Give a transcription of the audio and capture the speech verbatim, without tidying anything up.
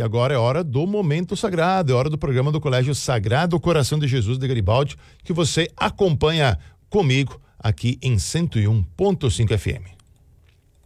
E agora é hora do Momento Sagrado, é hora do programa do Colégio Sagrado Coração de Jesus de Garibaldi, que você acompanha comigo aqui em cento e um ponto cinco F M.